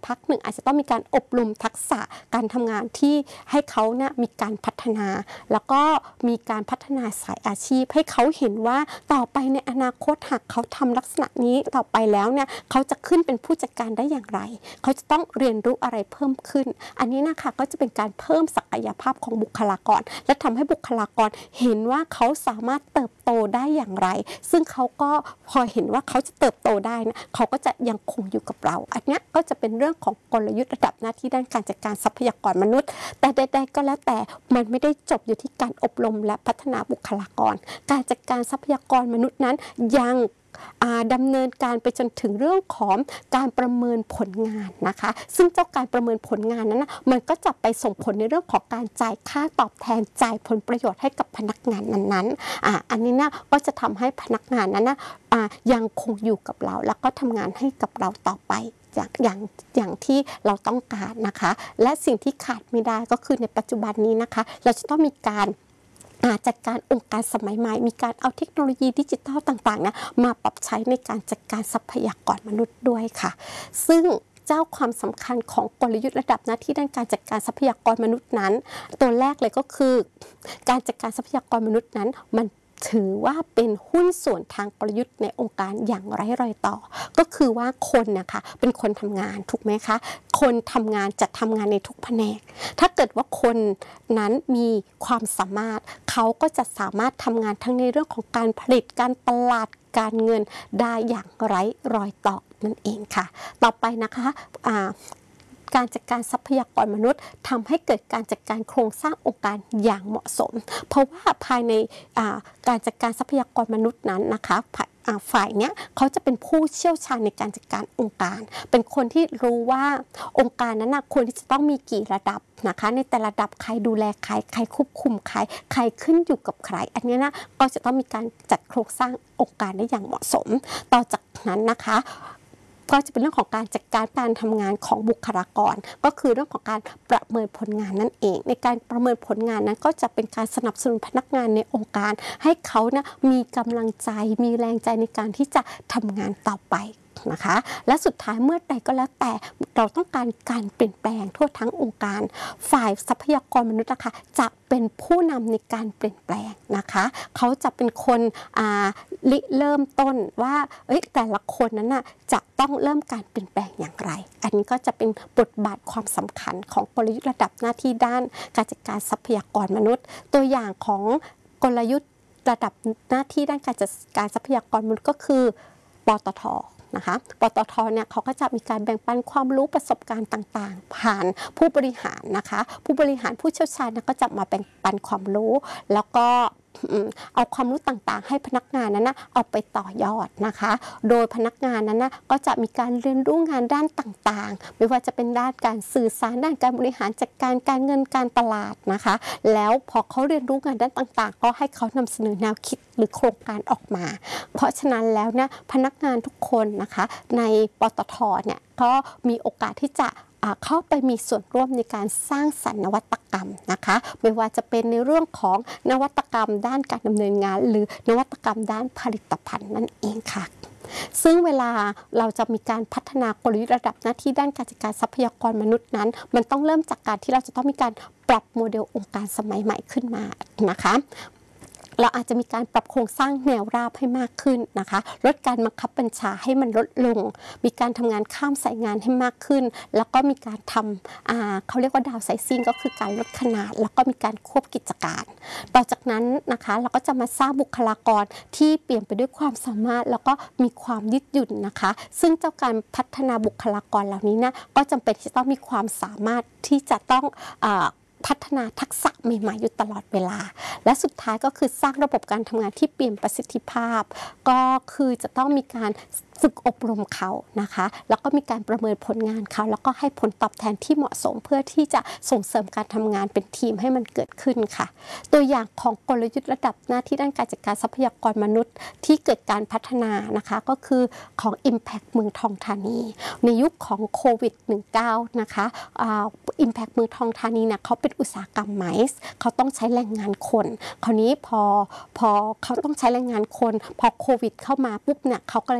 พักหนึ่งอาจจะต้องมีการอบรมทักษะการทำงานที่ให้เขาเนี่ยมีการพัฒนาแล้วก็มีการพัฒนาสายอาชีพให้เขาเห็นว่าต่อไปในอนาคตหากเขาทำลักษณะนี้ต่อไปแล้วเนี่ยเขาจะขึ้นเป็นผู้จัดการได้อย่างไรเขาจะต้องเรียนรู้อะไรเพิ่มขึ้นอันนี้นะคะก็จะเป็นการเพิ่มศักยภาพของบุคลากรและทำให้บุคลากรเห็นว่าเขาสามารถเติบโตได้อย่างไรซึ่งเขาก็พอเห็นว่าเขาจะเติบโตได้นะเขาก็จะยังคงอยู่กับเราอันนี้ก็จะเป็นเรื่องของกลยุทธ์ระดับหน้าที่ด้านการจัดการทรัพยากรมนุษย์แต่ใดๆก็แล้วแต่มันไม่ได้จบอยู่ที่การอบรมและพัฒนาบุคลากรการจัดการทรัพยากรมนุษย์นั้นยังดำเนินการไปจนถึงเรื่องของการประเมินผลงานนะคะซึ่งเจ้าการประเมินผลงานนั้นนะมันก็จะไปส่งผลในเรื่องของการจ่ายค่าตอบแทนจ่ายผลประโยชน์ให้กับพนักงานนั้นๆอันนี้นะก็จะทำให้พนักงานนั้นนะยังคงอยู่กับเราแล้วก็ทำงานให้กับเราต่อไปอย่างที่เราต้องการนะคะและสิ่งที่ขาดไม่ได้ก็คือในปัจจุบันนี้นะคะเราจะต้องมีการจัดการองค์การสมัยใหม่มีการเอาเทคโนโลยีดิจิทัลต่างๆนะมาปรับใช้ในการจัดการทรัพยากรมนุษย์ด้วยค่ะซึ่งเจ้าความสำคัญของกลยุทธ์ระดับหน้าที่ด้านการจัดการทรัพยากรมนุษย์นั้นตัวแรกเลยก็คือการจัดการทรัพยากรมนุษย์นั้นมันถือว่าเป็นหุ้นส่วนทางกลยุทธ์ในองค์การอย่างไร้รอยต่อก็คือว่าคนนะคะเป็นคนทำงานถูกไหมคะคนทำงานจะทำงานในทุกแผนกถ้าเกิดว่าคนนั้นมีความสามารถเขาก็จะสามารถทำงานทั้งในเรื่องของการผลิตการตลาดการเงินได้อย่างไร้รอยต่อนั่นเองค่ะต่อไปนะคะการจัดการทรัพยากรมนุษย์ทำให้เกิดการจัดการโครงสร้างองค์การอย่างเหมาะสมเพราะว่าภายในการจัดการทรัพยากรมนุษย์นั้นนะคะฝ่ายเนี้ยเขาจะเป็นผู้เชี่ยวชาญในการจัดการองค์การเป็นคนที่รู้ว่าองค์การนั้นควรที่จะต้องมีกี่ระดับนะคะในแต่ละระดับใครดูแลใครควบคุมใครขึ้นอยู่กับใครอันนี้นะก็จะต้องมีการจัดโครงสร้างองค์การได้อย่างเหมาะสมต่อจากนั้นนะคะก็จะเป็นเรื่องของการจัดการทำงานของบุคลากรก็คือเรื่องของการประเมินผลงานนั่นเองในการประเมินผลงานนั้นก็จะเป็นการสนับสนุนพนักงานในองค์การให้เขานะมีกำลังใจมีแรงใจในการที่จะทำงานต่อไปนะคะและสุดท้ายเมื่อใดก็แล้วแต่เราต้องการเปลี่ยนแปลงทั่วทั้งองค์การฝ่ายทรัพยากรมนุษย์นะคะจะเป็นผู้นำในการเปลี่ยนแปลงนะคะเขาจะเป็นคนเริ่มต้นว่าแต่ละคนนั้นน่ะจะต้องเริ่มการเปลี่ยนแปลงอย่างไรอันนี้ก็จะเป็นบทบาทความสำคัญของกลยุทธ์ระดับหน้าที่ด้านการจัดการทรัพยากรมนุษย์ตัวอย่างของกลยุทธ์ระดับหน้าที่ด้านการจัดการทรัพยากรมนุษย์ก็คือปตท.นะคะปตท.เนี่ยเขาก็จะมีการแบ่งปันความรู้ประสบการณ์ต่างๆผ่านผู้บริหารนะคะผู้บริหารผู้เชี่ยวชาญก็จะมาแบ่งปันความรู้แล้วก็เอาความรู้ต่างๆให้พนักงานนั้นเอาไปต่อยอดนะคะโดยพนักงานนั้นก็จะมีการเรียนรู้งานด้านต่างๆไม่ว่าจะเป็นด้านการสื่อสารด้านการบริหารจัดการการเงินการตลาดนะคะแล้วพอเขาเรียนรู้งานด้านต่างๆก็ให้เขานำเสนอแนวคิดหรือโครงการออกมาเพราะฉะนั้นแล้วเนี่ยพนักงานทุกคนนะคะในปตท.เนี่ยก็มีโอกาสที่จะเข้าไปมีส่วนร่วมในการสร้างสรรค์นวัตกรรมนะคะไม่ว่าจะเป็นในเรื่องของนวัตกรรมด้านการดำเนินงานหรือนวัตกรรมด้านผลิตภัณฑ์นั่นเองค่ะซึ่งเวลาเราจะมีการพัฒนากลยุทธ์ระดับหน้าที่ด้านการจัดการทรัพยากรมนุษย์นั้นมันต้องเริ่มจากการที่เราจะต้องมีการปรับโมเดลองค์การสมัยใหม่ขึ้นมานะคะเราอาจจะมีการปรับโครงสร้างแนวราบให้มากขึ้นนะคะลดการบังคับบัญชาให้มันลดลงมีการทำงานข้ามสายงานให้มากขึ้นแล้วก็มีการทำเขาเรียกว่าดาวไซซิ่งก็คือการลดขนาดแล้วก็มีการควบกิจการต่อจากนั้นนะคะเราก็จะมาสร้างบุคลากรที่เปลี่ยนไปด้วยความสามารถแล้วก็มีความยืดหยุ่นนะคะซึ่งเจ้าการพัฒนาบุคลากรเหล่านี้นะก็จำเป็นที่จะต้องมีความสามารถที่จะต้องพัฒนาทักษะใหม่ๆอยู่ตลอดเวลาและสุดท้ายก็คือสร้างระบบการทำงานที่เปลี่ยนประสิทธิภาพก็คือจะต้องมีการฝึกอบรมเขานะคะแล้วก็มีการประเมินผลงานเขาแล้วก็ให้ผลตอบแทนที่เหมาะสมเพื่อที่จะส่งเสริมการทำงานเป็นทีมให้มันเกิดขึ้นค่ะตัวอย่างของกลยุทธ์ระดับหน้าที่ด้านการจัดการทรัพยากรมนุษย์ที่เกิดการพัฒนานะคะก็คือของ Impact เมืองทองธานีในยุคของโควิด -19 นะคะImpact เมืองทองธานีเนี่ยเขาเป็นอุตสาหกรรมไมซ์เขาต้องใช้แรงงานคนคราวนี้พอเขาต้องใช้แรงงานคนพอโควิดเข้ามาปุ๊บเนี่ยเขาก็เลยได้รับ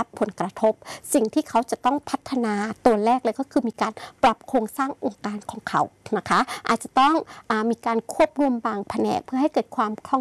รับผลกระทบสิ่งที่เขาจะต้องพัฒนาตัวแรกเลยก็คือมีการปรับโครงสร้างองค์การของเขานะคะอาจจะต้องมีการควบรวมบางแผนกเพื่อให้เกิดความคล่อง